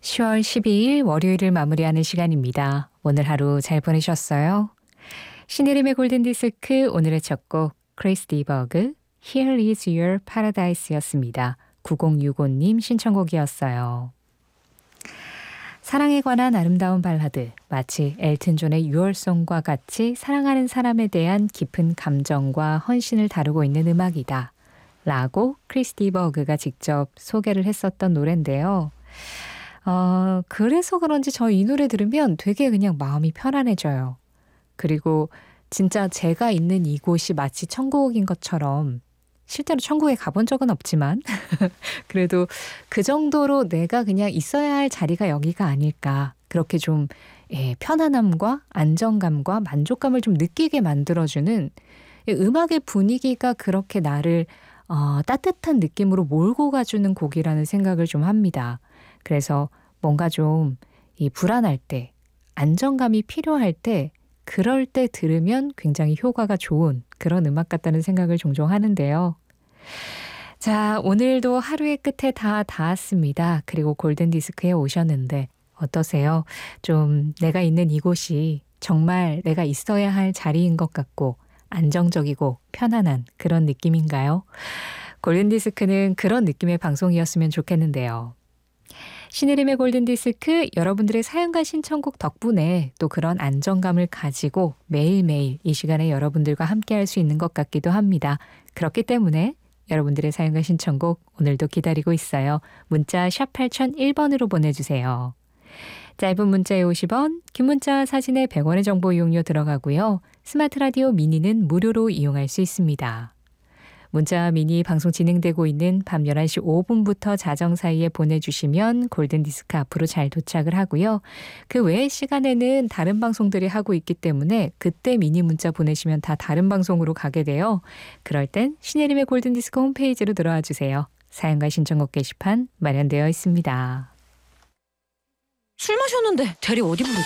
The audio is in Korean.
10월 12일 월요일을 마무리하는 시간입니다. 오늘 하루 잘 보내셨어요? 신혜림의 골든디스크 오늘의 첫 곡 크리스 디버그 Here is your paradise였습니다. 9065님 신청곡이었어요. 사랑에 관한 아름다운 발라드, 마치 엘튼 존의 유월송과 같이 사랑하는 사람에 대한 깊은 감정과 헌신을 다루고 있는 음악이다 라고 크리스 디버그가 직접 소개를 했었던 노래인데요. 그래서 그런지 저 이 노래 들으면 되게 그냥 마음이 편안해져요. 그리고 진짜 제가 있는 이곳이 마치 천국인 것처럼, 실제로 천국에 가본 적은 없지만 그래도 그 정도로 내가 그냥 있어야 할 자리가 여기가 아닐까, 그렇게 좀 편안함과 안정감과 만족감을 좀 느끼게 만들어주는, 음악의 분위기가 그렇게 나를 따뜻한 느낌으로 몰고 가주는 곡이라는 생각을 좀 합니다. 그래서 뭔가 좀 이 불안할 때, 안정감이 필요할 때, 그럴 때 들으면 굉장히 효과가 좋은 그런 음악 같다는 생각을 종종 하는데요. 자, 오늘도 하루의 끝에 다 닿았습니다. 그리고 골든디스크에 오셨는데 어떠세요? 좀 내가 있는 이곳이 정말 내가 있어야 할 자리인 것 같고 안정적이고 편안한 그런 느낌인가요? 골든디스크는 그런 느낌의 방송이었으면 좋겠는데요. 신혜림의 골든디스크, 여러분들의 사연과 신청곡 덕분에 또 그런 안정감을 가지고 매일매일 이 시간에 여러분들과 함께할 수 있는 것 같기도 합니다. 그렇기 때문에 여러분들의 사연과 신청곡 오늘도 기다리고 있어요. 문자 샵 8001번으로 보내주세요. 짧은 문자에 50원, 긴 문자 사진에 100원의 정보 이용료 들어가고요. 스마트 라디오 미니는 무료로 이용할 수 있습니다. 문자 미니 방송 진행되고 있는 밤 11시 5분부터 자정 사이에 보내주시면 골든디스크 앞으로 잘 도착을 하고요. 그 외의 시간에는 다른 방송들이 하고 있기 때문에 그때 미니 문자 보내시면 다 다른 방송으로 가게 돼요. 그럴 땐 신혜림의 골든디스크 홈페이지로 들어와 주세요. 사연과 신청곡 게시판 마련되어 있습니다. 술 마셨는데 대리 어디 부르지?